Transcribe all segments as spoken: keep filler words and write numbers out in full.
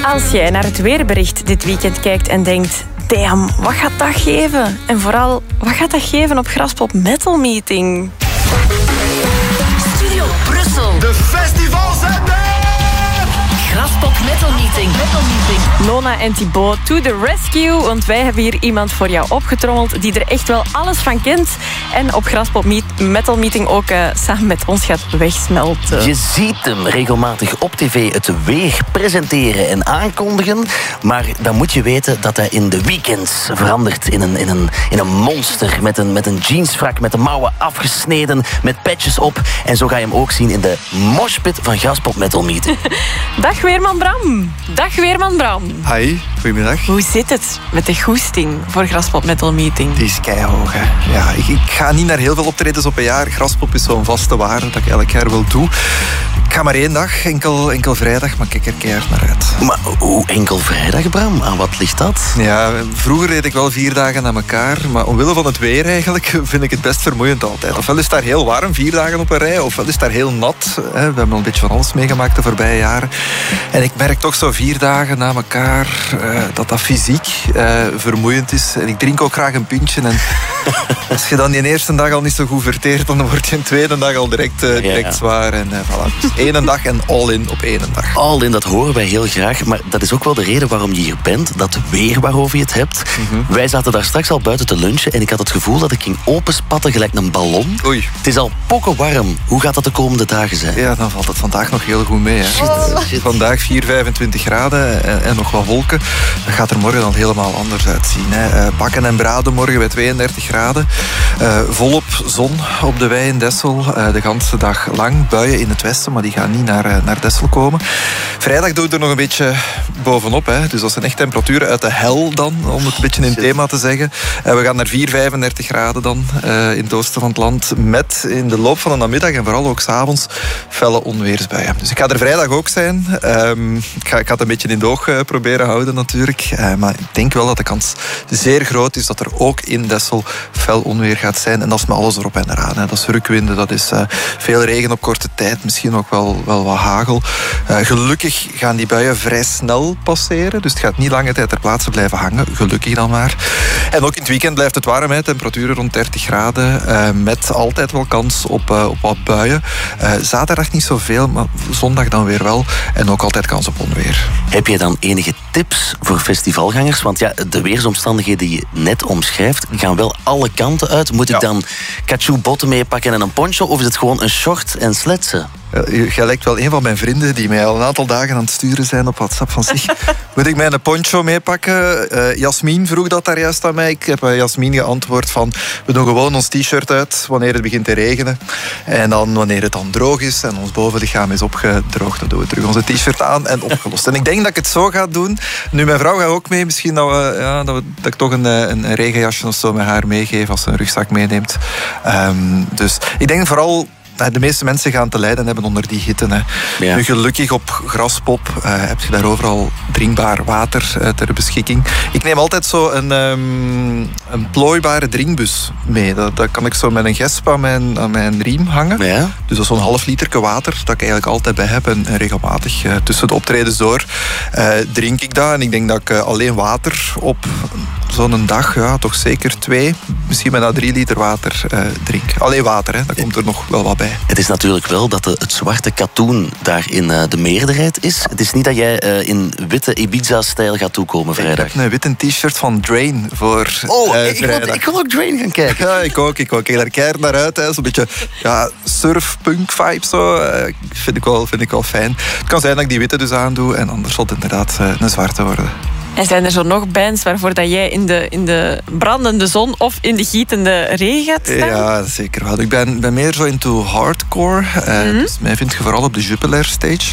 Als jij naar het weerbericht dit weekend kijkt en denkt... Damn, wat gaat dat geven? En vooral, wat gaat dat geven op Graspop Metal Meeting? Studio Brussel. De festivals Graspop Metal Meeting. Metal Meeting. Nona en Thibaut, to the rescue. Want wij hebben hier iemand voor jou opgetrommeld die er echt wel alles van kent. En op Graspop Metal Meeting ook uh, samen met ons gaat wegsmelten. Je ziet hem regelmatig op tv het weer presenteren en aankondigen. Maar dan moet je weten dat hij in de weekends verandert in een, in een, in een monster. Met een, met een jeansfrak, met de mouwen afgesneden, met patches op. En zo ga je hem ook zien in de moshpit van Graspop Metal Meeting. Dag Weerman Bram. Dag Weerman Bram. Hi, goedemiddag. Hoe zit het met de goesting voor Graspop Metal Meeting? Die is keihoog, hè. Ja, ik, ik ga niet naar heel veel optredens op een jaar. Graspop is zo'n vaste waarde dat ik elk jaar wel doe. Ik ga maar één dag, enkel, enkel vrijdag, maar kijk er keihard naar uit. Maar hoe enkel vrijdag, Bram? Aan wat ligt dat? Ja, vroeger deed ik wel vier dagen na elkaar, maar omwille van het weer eigenlijk vind ik het best vermoeiend altijd. Ofwel is het daar heel warm, vier dagen op een rij, ofwel is het daar heel nat. We hebben al een beetje van alles meegemaakt de voorbije jaren. En ik merk toch zo vier dagen na elkaar uh, dat dat fysiek uh, vermoeiend is. En ik drink ook graag een pintje. En als je dan die eerste dag al niet zo goed verteert, dan wordt je een tweede dag al direct, uh, direct ja, ja. zwaar. En uh, voilà. Dus één dag en all in op één dag. All in, dat horen wij heel graag. Maar dat is ook wel de reden waarom je hier bent. Dat weer waarover je het hebt. Mm-hmm. Wij zaten daar straks al buiten te lunchen en ik had het gevoel dat ik ging openspatten gelijk een ballon. Oei. Het is al pokkenwarm. Hoe gaat dat de komende dagen zijn? Ja, dan valt het vandaag nog heel goed mee. Hè. Shit, shit. Vandaag vier, vijfentwintig graden en, en nog wat wolken. Dat gaat er morgen dan helemaal anders uitzien. Hè. Uh, bakken en braden morgen bij tweeëndertig graden. Uh, volop zon op de wei in Dessel. Uh, de ganse dag lang. Buien in het westen, maar die gaan niet naar, uh, naar Dessel komen. Vrijdag doe ik er nog een beetje bovenop. Hè. Dus dat zijn echt temperaturen uit de hel dan, om het een beetje in het thema te zeggen. Uh, we gaan naar vier, vijfendertig graden dan uh, in het oosten van het land. Met in de loop van de namiddag en vooral ook 's avonds felle onweersbuien. Dus ik ga er vrijdag ook zijn. Um, ik, ga, ik ga het een beetje in de oog uh, proberen houden natuurlijk. Uh, maar ik denk wel dat de kans zeer groot is dat er ook in Dessel fel onweer gaat zijn. En dat is met alles erop en eraan. Hè. Dat is rukwinden, dat is uh, veel regen op korte tijd. Misschien ook wel, wel wat hagel. Uh, gelukkig gaan die buien vrij snel passeren. Dus het gaat niet lange tijd ter plaatse blijven hangen. Gelukkig dan maar. En ook in het weekend blijft het warm. Hè. Temperaturen rond dertig graden. Uh, met altijd wel kans op, uh, op wat buien. Uh, zaterdag niet zoveel, maar zondag dan weer wel. En ook altijd kans op onweer. Heb je dan enige tips voor festivalgangers? Want ja, de weersomstandigheden die je net omschrijft gaan wel alle kanten uit. Moet ik ja. dan caoutchouc-botten meepakken en een poncho? Of is het gewoon een short en sletsen? Jij lijkt wel een van mijn vrienden die mij al een aantal dagen aan het sturen zijn op WhatsApp van zich. Moet ik mijn poncho meepakken? Uh, Jasmin vroeg dat daar juist aan mij. Ik heb uh, Jasmin geantwoord van we doen gewoon ons t-shirt uit wanneer het begint te regenen. En dan wanneer het dan droog is en ons bovenlichaam is opgedroogd, dan doen we terug onze t-shirt aan en opgelost. En ik denk dat ik het zo ga doen. Nu, mijn vrouw gaat ook mee. Misschien dat, we, ja, dat, we, dat ik toch een, een, een regenjasje of zo met haar meegeef als ze een rugzak meeneemt. Um, dus ik denk vooral de meeste mensen gaan te lijden hebben onder die hitte. Hè. Ja. Nu, gelukkig op Graspop uh, heb je daar overal drinkbaar water uh, ter beschikking. Ik neem altijd zo een, um, een plooibare drinkbus mee. Dat, dat kan ik zo met een gesp aan mijn, aan mijn riem hangen. Ja. Dus dat is zo'n half literke water dat ik eigenlijk altijd bij heb. En, en regelmatig uh, tussen de optredens door uh, drink ik dat. En ik denk dat ik uh, alleen water op zo'n dag, ja, toch zeker twee, misschien bijna drie liter water uh, drink. Alleen water, hè, dat komt er nog wel wat bij. Het is natuurlijk wel dat de, het zwarte katoen daar in uh, de meerderheid is. Het is niet dat jij uh, in witte Ibiza-stijl gaat toekomen vrijdag. Ik heb een witte t-shirt van Drain voor Oh, uh, ik, wil, ik wil ook Drain gaan kijken. Ja, ik ook. Ik, ook. ik kijk daar keihard naar uit. Zo'n beetje ja, surf-punk-vibe. Zo. Uh, vind, ik wel, vind ik wel fijn. Het kan zijn dat ik die witte dus aandoe en anders zal het inderdaad uh, een zwarte worden. En zijn er zo nog bands waarvoor dat jij in de, in de brandende zon of in de gietende regen gaat staan? Ja, zeker wel. Ik ben, ben meer zo into hardcore. Uh, mm-hmm. Dus mij vind je vooral op de Jupiler Stage.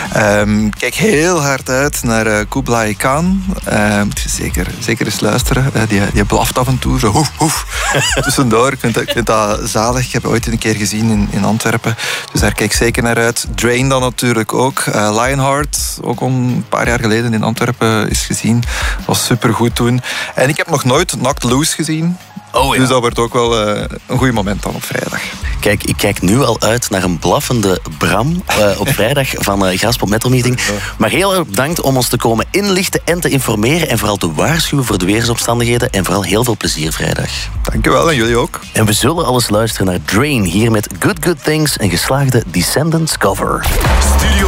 Um, kijk heel hard uit naar uh, Kublai Khan. Uh, moet je zeker, zeker eens luisteren. Uh, die, die blaft af en toe zo hoef, hoef. Tussendoor. Ik vind, dat, ik vind dat zalig. Ik heb het ooit een keer gezien in, in Antwerpen. Dus daar kijk ik zeker naar uit. Drain dan natuurlijk ook. Uh, Lionheart, ook al een paar jaar geleden in Antwerpen is gezien. Dat was supergoed toen. En ik heb nog nooit Knocked Loose gezien. Oh, ja. Dus dat wordt ook wel uh, een goed moment dan op vrijdag. Kijk, ik kijk nu al uit naar een blaffende Bram uh, op vrijdag van uh, Graspop Metal Meeting. Maar heel erg bedankt om ons te komen inlichten en te informeren en vooral te waarschuwen voor de weersomstandigheden. En vooral heel veel plezier vrijdag. Dankjewel en jullie ook. En we zullen alles luisteren naar Drain hier met Good Good Things, een geslaagde Descendants cover. Studio